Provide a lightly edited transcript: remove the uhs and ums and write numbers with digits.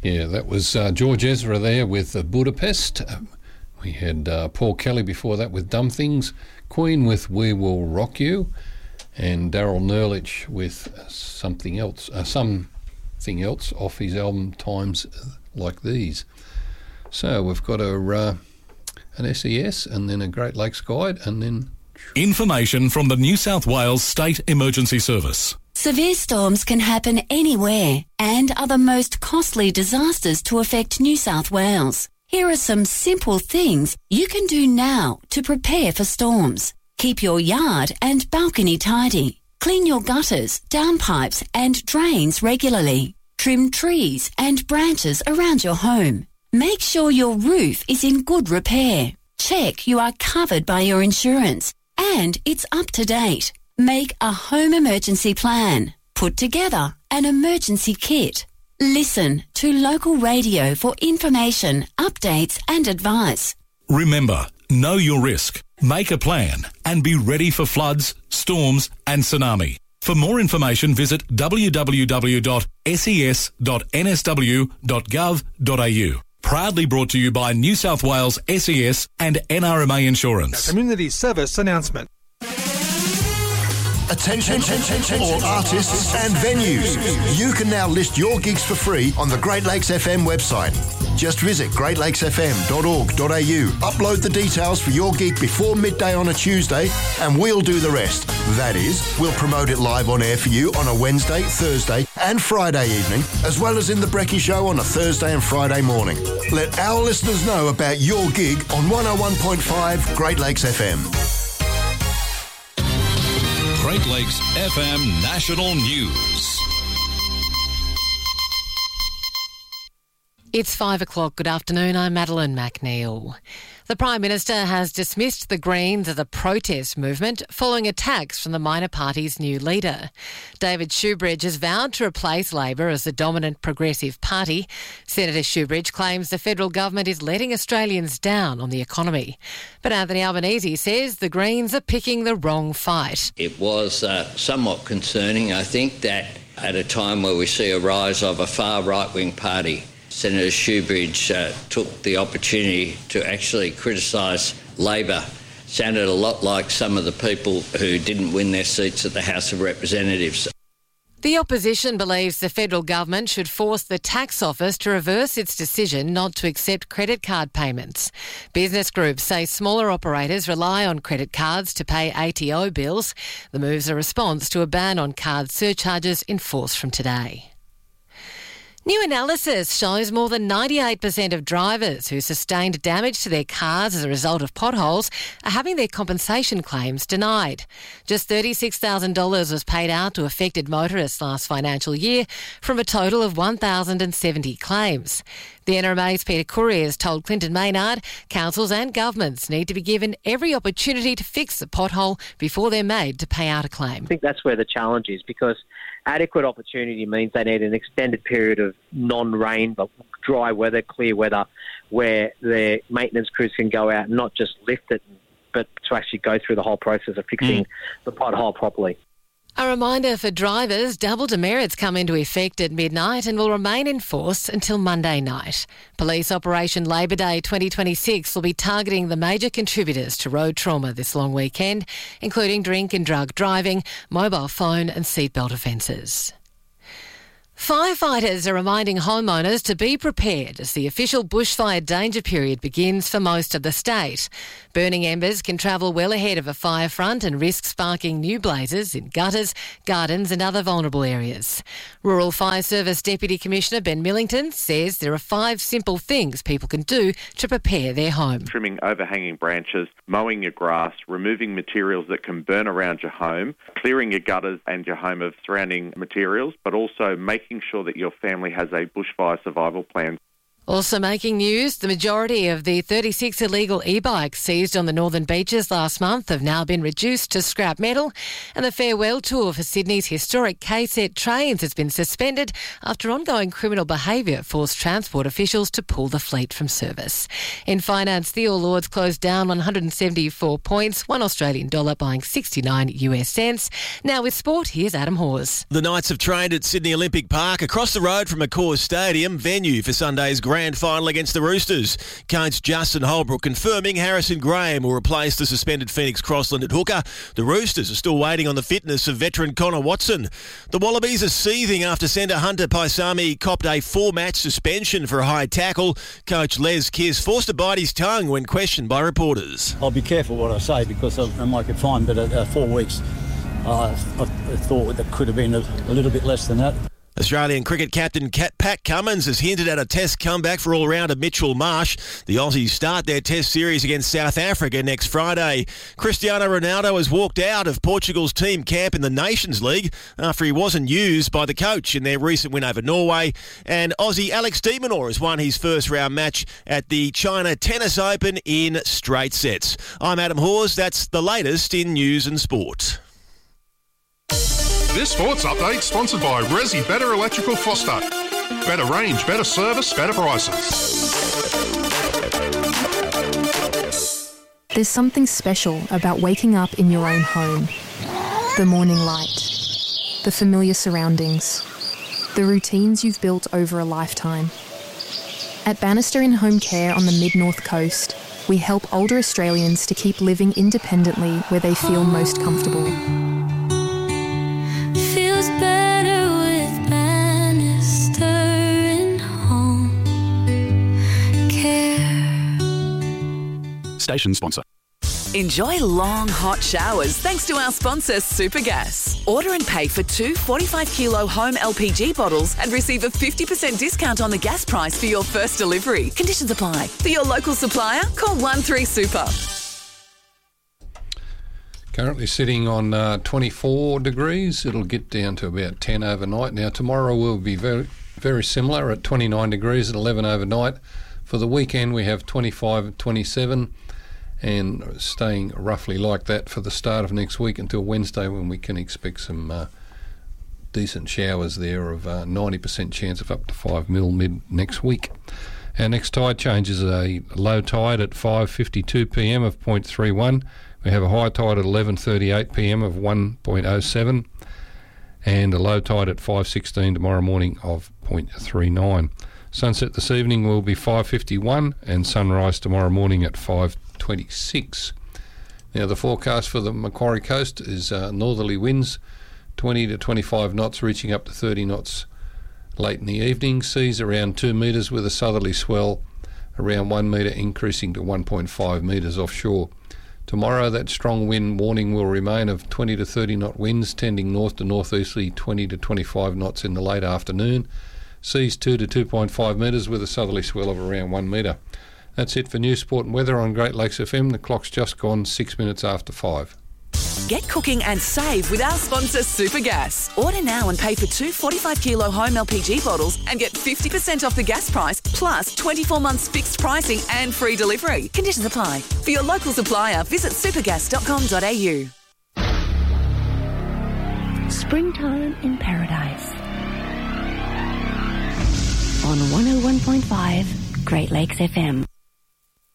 Yeah, that was George Ezra there with Budapest. We had Paul Kelly before that with Dumb Things, Queen with We Will Rock You, and Daryl Nerlich with something else off his album Times Like These. So we've got an SES and then a Great Lakes Guide and then... Information from the New South Wales State Emergency Service. Severe storms can happen anywhere and are the most costly disasters to affect New South Wales. Here are some simple things you can do now to prepare for storms. Keep your yard and balcony tidy. Clean your gutters, downpipes and drains regularly. Trim trees and branches around your home. Make sure your roof is in good repair. Check you are covered by your insurance and it's up to date. Make a home emergency plan. Put together an emergency kit. Listen to local radio for information, updates and advice. Remember, know your risk, make a plan and be ready for floods, storms and tsunami. For more information, visit www.ses.nsw.gov.au. Proudly brought to you by New South Wales SES and NRMA Insurance. Community service announcement. Attention, all artists and venues. You can now list your gigs for free on the Great Lakes FM website. Just visit greatlakesfm.org.au, upload the details for your gig before midday on a Tuesday, and we'll do the rest. That is, we'll promote it live on air for you on a Wednesday, Thursday and Friday evening, as well as in the Brekkie Show on a Thursday and Friday morning. Let our listeners know about your gig on 101.5 Great Lakes FM. Great Lakes FM National News. It's 5 o'clock. Good afternoon. I'm Madeline McNeil. The Prime Minister has dismissed the Greens as a protest movement following attacks from the minor party's new leader. David Shoebridge has vowed to replace Labor as the dominant progressive party. Senator Shoebridge claims the federal government is letting Australians down on the economy. But Anthony Albanese says the Greens are picking the wrong fight. It was somewhat concerning, I think, that at a time where we see a rise of a far right-wing party, Senator Shoebridge took the opportunity to actually criticise Labor. Sounded a lot like some of the people who didn't win their seats at the House of Representatives. The opposition believes the federal government should force the tax office to reverse its decision not to accept credit card payments. Business groups say smaller operators rely on credit cards to pay ATO bills. The move's a response to a ban on card surcharges enforced from today. New analysis shows more than 98% of drivers who sustained damage to their cars as a result of potholes are having their compensation claims denied. Just $36,000 was paid out to affected motorists last financial year from a total of 1,070 claims. The NRMA's Peter Courier has told Clinton Maynard councils and governments need to be given every opportunity to fix the pothole before they're made to pay out a claim. I think that's where the challenge is, because adequate opportunity means they need an extended period of non-rain but dry weather, clear weather, where their maintenance crews can go out and not just lift it, but to actually go through the whole process of fixing the pothole properly. A reminder for drivers, double demerits come into effect at midnight and will remain in force until Monday night. Police Operation Labor Day 2026 will be targeting the major contributors to road trauma this long weekend, including drink and drug driving, mobile phone and seatbelt offences. Firefighters are reminding homeowners to be prepared as the official bushfire danger period begins for most of the state. Burning embers can travel well ahead of a fire front and risk sparking new blazes in gutters, gardens and other vulnerable areas. Rural Fire Service Deputy Commissioner Ben Millington says there are 5 simple things people can do to prepare their home. Trimming overhanging branches, mowing your grass, removing materials that can burn around your home, clearing your gutters and your home of surrounding materials, but also making sure that your family has a bushfire survival plan. Also making news, the majority of the 36 illegal e-bikes seized on the northern beaches last month have now been reduced to scrap metal, and the farewell tour for Sydney's historic KSET trains has been suspended after ongoing criminal behaviour forced transport officials to pull the fleet from service. In finance, the All Ords closed down 174 points, $1 Australian dollar buying 69 US cents. Now with sport, here's Adam Hawes. The Knights have trained at Sydney Olympic Park across the road from Accor Stadium, venue for Sunday's grand final against the Roosters. Coach Justin Holbrook confirming Harrison Graham will replace the suspended Phoenix Crossland at hooker. The Roosters are still waiting on the fitness of veteran Connor Watson. The Wallabies are seething after centre Hunter Paisami copped a 4-match suspension for a high tackle. Coach Les Kiss forced to bite his tongue when questioned by reporters. I'll be careful what I say because I might get fined, but at 4 weeks I thought that could have been a little bit less than that. Australian cricket captain Pat Cummins has hinted at a test comeback for all-rounder Mitchell Marsh. The Aussies start their test series against South Africa next Friday. Cristiano Ronaldo has walked out of Portugal's team camp in the Nations League after he wasn't used by the coach in their recent win over Norway. And Aussie Alex de Minaur has won his first-round match at the China Tennis Open in straight sets. I'm Adam Hawes. That's the latest in news and sport. This sports update sponsored by Resi Better Electrical Foster. Better range, better service, better prices. There's something special about waking up in your own home. The morning light, the familiar surroundings, the routines you've built over a lifetime. At Bannister In Home Care on the Mid-North Coast, we help older Australians to keep living independently where they feel most comfortable. Feels better with Bannister In Home Care. Station sponsor. Enjoy long, hot showers thanks to our sponsor, Supergas. Order and pay for 2 45-kilo home LPG bottles and receive a 50% discount on the gas price for your first delivery. Conditions apply. For your local supplier, call 13-SUPER. Currently sitting on 24 degrees. It'll get down to about 10 overnight. Now, tomorrow will be very, very similar at 29 degrees at 11 overnight. For the weekend, we have 25, 27, and staying roughly like that for the start of next week until Wednesday, when we can expect some decent showers there of 90% chance of up to 5 mil mid next week. Our next tide change is a low tide at 5:52 p.m. of 0.31. We have a high tide at 11:38 p.m. of 1.07 and a low tide at 5:16 tomorrow morning of 0.39. Sunset this evening will be 5:51 and sunrise tomorrow morning at 5:26. Now, the forecast for the Macquarie Coast is northerly winds, 20 to 25 knots, reaching up to 30 knots late in the evening. Seas around 2 metres with a southerly swell around 1 metre, increasing to 1.5 metres offshore. Tomorrow, that strong wind warning will remain of 20 to 30 knot winds, tending north to northeasterly 20 to 25 knots in the late afternoon. Seas 2 to 2.5 metres with a southerly swell of around 1 metre. That's it for News, Sport and Weather on Great Lakes FM. The clock's just gone 6 minutes after 5. Get cooking and save with our sponsor, Supergas. Order now and pay for 2 45-kilo home LPG bottles and get 50% off the gas price, plus 24 months fixed pricing and free delivery. Conditions apply. For your local supplier, visit supergas.com.au. Springtime in Paradise. On 101.5 Great Lakes FM.